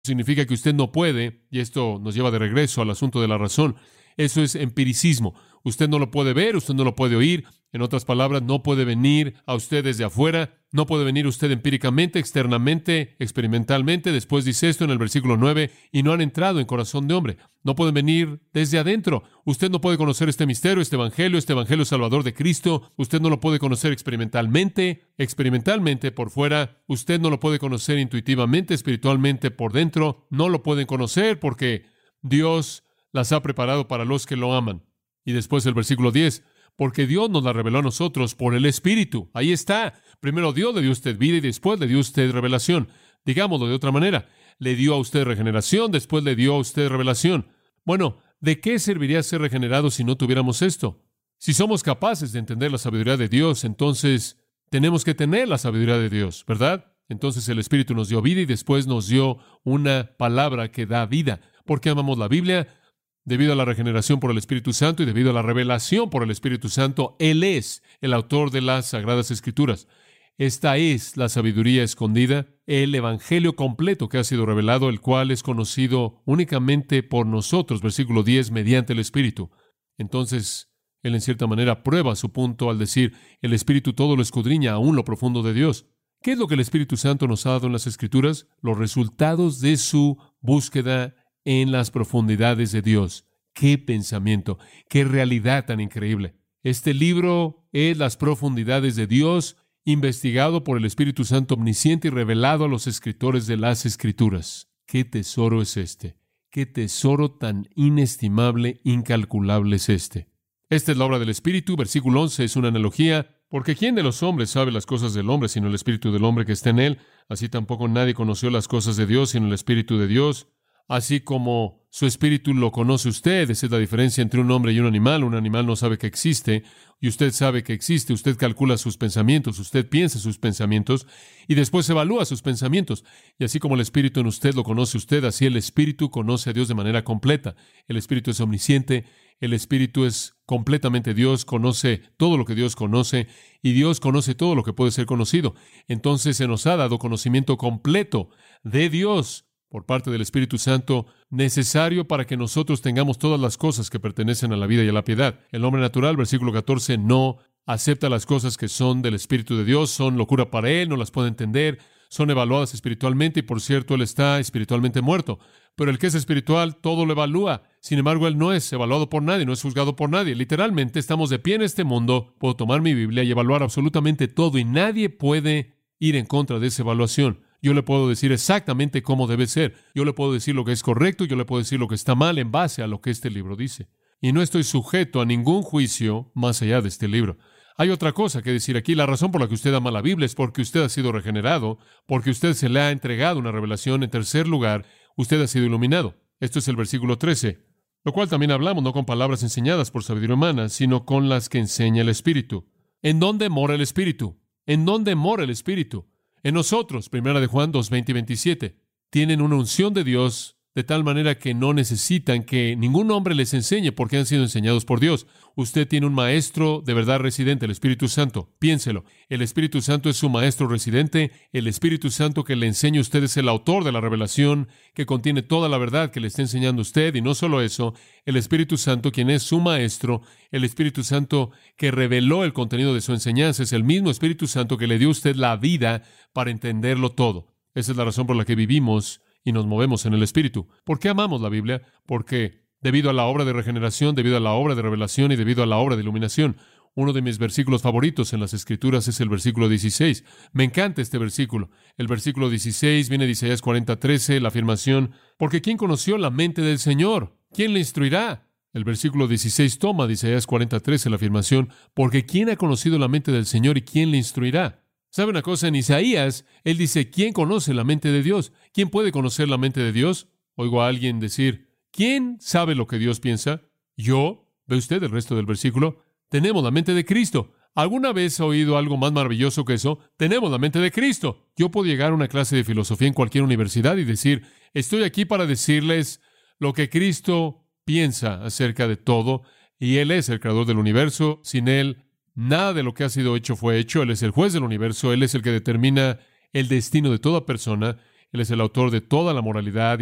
significa que usted no puede, y esto nos lleva de regreso al asunto de la razón. Eso es empiricismo. Usted no lo puede ver, usted no lo puede oír. En otras palabras, no puede venir a usted desde afuera, no puede venir usted empíricamente, externamente, experimentalmente. Después dice esto en el versículo 9, y no han entrado en corazón de hombre. No pueden venir desde adentro. Usted no puede conocer este misterio, este evangelio salvador de Cristo. Usted no lo puede conocer experimentalmente por fuera. Usted no lo puede conocer intuitivamente, espiritualmente por dentro. No lo pueden conocer porque Dios las ha preparado para los que lo aman. Y después el versículo 10, porque Dios nos la reveló a nosotros por el Espíritu. Ahí está. Primero Dios le dio a usted vida y después le dio a usted revelación. Digámoslo de otra manera. Le dio a usted regeneración, después le dio a usted revelación. Bueno, ¿de qué serviría ser regenerados si no tuviéramos esto? Si somos capaces de entender la sabiduría de Dios, entonces tenemos que tener la sabiduría de Dios, ¿verdad? Entonces el Espíritu nos dio vida y después nos dio una palabra que da vida. ¿Por qué amamos la Biblia? Debido a la regeneración por el Espíritu Santo y debido a la revelación por el Espíritu Santo. Él es el autor de las Sagradas Escrituras. Esta es la sabiduría escondida, el evangelio completo que ha sido revelado, el cual es conocido únicamente por nosotros, versículo 10, mediante el Espíritu. Entonces, él en cierta manera prueba su punto al decir, el Espíritu todo lo escudriña, aún lo profundo de Dios. ¿Qué es lo que el Espíritu Santo nos ha dado en las Escrituras? Los resultados de su búsqueda en las profundidades de Dios. ¡Qué pensamiento! ¡Qué realidad tan increíble! Este libro es las profundidades de Dios, investigado por el Espíritu Santo omnisciente y revelado a los escritores de las Escrituras. ¡Qué tesoro es este! ¡Qué tesoro tan inestimable, incalculable es este! Esta es la obra del Espíritu. Versículo 11 es una analogía. Porque ¿quién de los hombres sabe las cosas del hombre sino el Espíritu del hombre que está en él? Así tampoco nadie conoció las cosas de Dios sino el Espíritu de Dios. Así como su espíritu lo conoce usted, esa es la diferencia entre un hombre y un animal. Un animal no sabe que existe, y usted sabe que existe. Usted calcula sus pensamientos, usted piensa sus pensamientos, y después evalúa sus pensamientos. Y así como el espíritu en usted lo conoce usted, así el espíritu conoce a Dios de manera completa. El espíritu es omnisciente, el espíritu es completamente Dios, conoce todo lo que Dios conoce, y Dios conoce todo lo que puede ser conocido. Entonces se nos ha dado conocimiento completo de Dios por parte del Espíritu Santo, necesario para que nosotros tengamos todas las cosas que pertenecen a la vida y a la piedad. El hombre natural, versículo 14, no acepta las cosas que son del Espíritu de Dios, son locura para él, no las puede entender, son evaluadas espiritualmente y, por cierto, él está espiritualmente muerto. Pero el que es espiritual, todo lo evalúa. Sin embargo, él no es evaluado por nadie, no es juzgado por nadie. Literalmente, estamos de pie en este mundo, puedo tomar mi Biblia y evaluar absolutamente todo, y nadie puede ir en contra de esa evaluación. Yo le puedo decir exactamente cómo debe ser. Yo le puedo decir lo que es correcto, yo le puedo decir lo que está mal en base a lo que este libro dice. Y no estoy sujeto a ningún juicio más allá de este libro. Hay otra cosa que decir aquí. La razón por la que usted ama la Biblia es porque usted ha sido regenerado, porque usted se le ha entregado una revelación. En tercer lugar, usted ha sido iluminado. Esto es el versículo 13, lo cual también hablamos no con palabras enseñadas por sabiduría humana, sino con las que enseña el Espíritu. ¿En dónde mora el Espíritu? ¿En dónde mora el Espíritu? En nosotros, 1 de Juan 2, 20 y 27, tienen una unción de Dios de tal manera que no necesitan que ningún hombre les enseñe porque han sido enseñados por Dios. Usted tiene un maestro de verdad residente, el Espíritu Santo. Piénselo. El Espíritu Santo es su maestro residente. El Espíritu Santo que le enseña a usted es el autor de la revelación que contiene toda la verdad que le está enseñando a usted. Y no solo eso, el Espíritu Santo, quien es su maestro, el Espíritu Santo que reveló el contenido de su enseñanza, es el mismo Espíritu Santo que le dio a usted la vida para entenderlo todo. Esa es la razón por la que vivimos y nos movemos en el Espíritu. ¿Por qué amamos la Biblia? Porque debido a la obra de regeneración, debido a la obra de revelación y debido a la obra de iluminación. Uno de mis versículos favoritos en las Escrituras es el versículo 16. Me encanta este versículo. El versículo 16 viene de Isaías 40:13, la afirmación, porque ¿quién conoció la mente del Señor? ¿Quién le instruirá? El versículo 16 toma de Isaías 40:13, la afirmación, porque ¿quién ha conocido la mente del Señor y quién le instruirá? ¿Sabe una cosa? En Isaías, él dice, ¿quién conoce la mente de Dios? ¿Quién puede conocer la mente de Dios? Oigo a alguien decir, ¿quién sabe lo que Dios piensa? ¿Yo? ¿Ve usted el resto del versículo? Tenemos la mente de Cristo. ¿Alguna vez ha oído algo más maravilloso que eso? Tenemos la mente de Cristo. Yo puedo llegar a una clase de filosofía en cualquier universidad y decir, estoy aquí para decirles lo que Cristo piensa acerca de todo, y Él es el creador del universo. Sin Él, nada de lo que ha sido hecho fue hecho. Él es el juez del universo. Él es el que determina el destino de toda persona. Él es el autor de toda la moralidad